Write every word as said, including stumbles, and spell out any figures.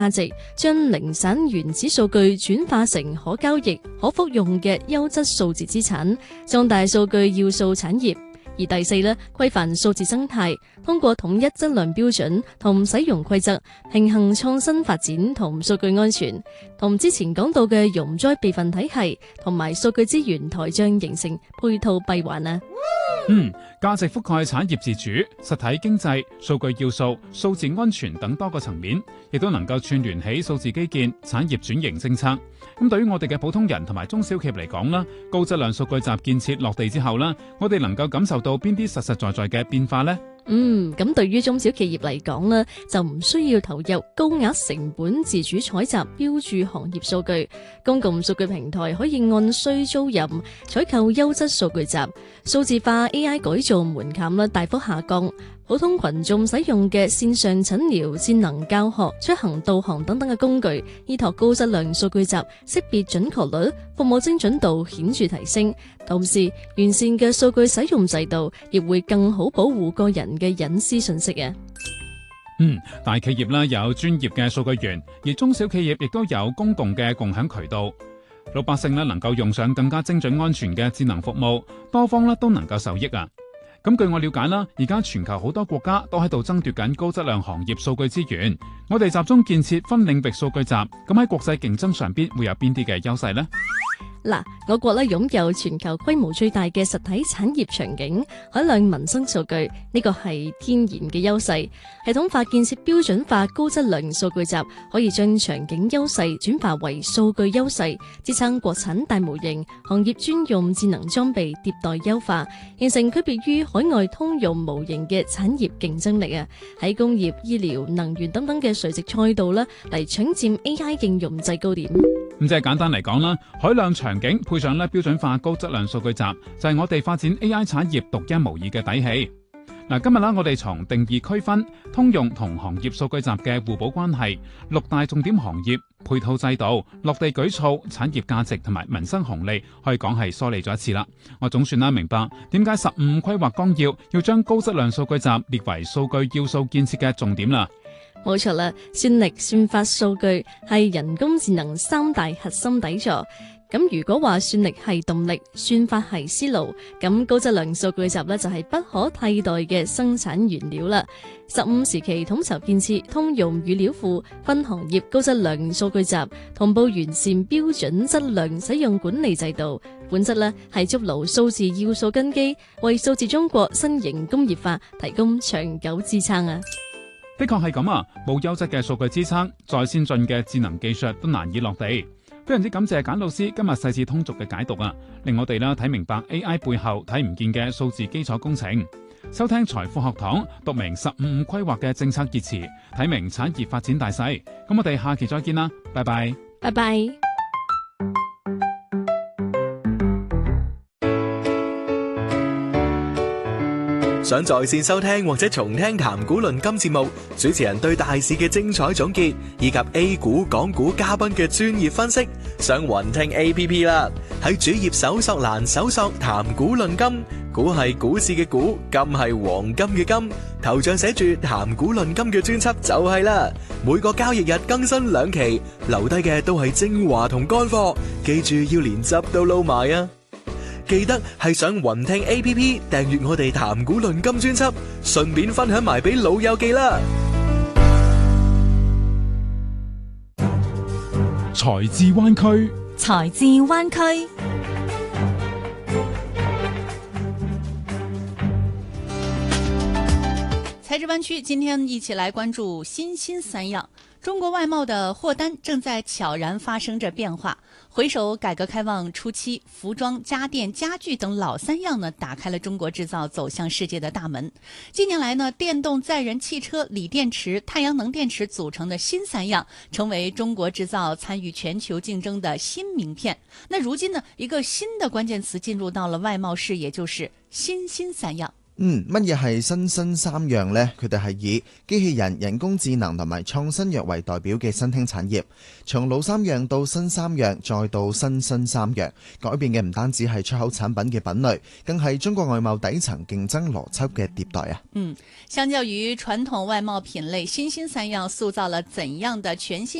值，將零散原始數據轉化成可交易、可復用嘅優質數字資產，壯大數據要素產業。而第四呢，規範數字生態，通過統一質量標準同使用規則，平衡創新發展同數據安全，同之前講到嘅容災備份體系同埋數據資源台帳形成配套閉環啊。 嗯，價值覆蓋產業自主、實體經濟、數據要素、數字安全等多個層面，亦都能夠串聯起數字基建、產業轉型政策。咁對於我哋嘅普通人同埋中小企業嚟講啦，高質量數據集建設落地之後啦，我哋能夠感受到邊啲實實在在嘅變化呢？ 嗯，咁對於中小企業嚟講呢，就唔需要投入高額成本自主採集標注行業數據，公共數據平台可以按需租賃採購優質數據集，數字化 A I 改造門檻呢大幅下降。普通群眾使用嘅線上診療、智能教學、出行導航等等嘅工具，依託高質量數據集，識別準確率、服務精準度顯著提升。同時，完善嘅數據使用制度，亦會更好保護個人嘅隱私信息嘅。 嗯，大企業啦有專業嘅數據源，而中小企業亦都有公共嘅共享渠道。老百姓咧能夠用上更加精準安全嘅智能服務，多方咧都能夠受益啊！咁據我了解啦，而家全球好多國家都喺度爭奪緊高質量行業數據資源，我哋集中建設分領域數據集，咁喺國際競爭上邊會有邊啲嘅優勢呢？ 嗱，我國咧擁有全球規模最大嘅實體產業場景，海量民生數據，呢個係天然嘅優勢。系統化建設標準化高質量數據集，可以將場景優勢轉化為數據優勢，支撐國產大模型、行業專用智能裝備迭代優化，形成區別於海外通用模型嘅產業競爭力啊！喺工業、醫療、能源等等嘅垂直賽道啦，嚟搶佔 A I 應用制高點。 咁即係簡單嚟講啦，海量場景配上咧標準化高質量數據集，就係我哋發展 A I 產業獨一無二嘅底氣。嗱，今日啦，我哋從定義區分通用同行業數據集嘅互補關係、六大重點行業、配套制度、落地舉措、產業價值同埋民生紅利，可以講係梳理咗一次啦。我總算啦明白點解十五規劃綱要要將高質量數據集列為數據要素建設嘅重點啦。 冇錯啦，算力、算法、數據係人工智能三大核心底座。咁如果話算力係動力，算法係思路，咁高質量數據集呢就係不可替代嘅生產原料啦。十五時期統籌建設通用語料庫，分行業高質量數據集，同步完善標準質量使用管理制度，本質呢係築牢數字要素根基，為數字中國新型工業化提供長久支撐啊！ 的確係咁啊，冇優質嘅數據支撐，再先進嘅智能技術都難以落地。非常之感謝簡老師今日細緻通俗嘅解讀啊，令我哋啦睇明白 A I 背後睇唔見嘅數字基礎工程。收聽財富學堂，讀明十五五規劃嘅政策熱詞，睇明產業發展大勢。咁我哋下期再見啦，拜拜， 拜拜。 想在線收聽或者重聽談股論金節目，主持人對大市嘅精彩總結，以及 A 股、港股嘉賓嘅專業分析，上雲聽 A P P 啦。喺主頁搜索欄搜索談股論金，股係股市嘅股，金係黃金嘅金，頭像寫住談股論金嘅專輯就係啦。每個交易日更新兩期，留低嘅都係精華同乾貨，記住要連汁都撈埋啊！記得係上雲聽 A P P 訂閱我哋談股論金專輯，順便分享埋俾老友記啦。 財智灣區， 財智灣區。 財智灣區，今天一起來關注新興三樣。中國外貿的貨單正在悄然發生着變化。回首改革開放初期，服裝、家電、家具等老三樣呢，打開了中國製造走向世界的大門。近年來呢，電動載人汽車、鋰電池、太陽能電池組成的新三樣，成為中國製造參與全球競爭的新名片。那如今呢，一個新的關鍵詞進入到了外貿視野，就是新興三樣。 嗯，乜嘢係新新三樣呢？佢哋係以機器人、人工智能同埋創新藥為代表嘅新興產業，從老三樣到新三樣，再到新新三樣，改變嘅唔單止係出口產品嘅品類，更係中國外貿底層競爭邏輯嘅迭代啊！ 嗯，相較於傳統外貿品類，新新三樣塑造了怎樣的全新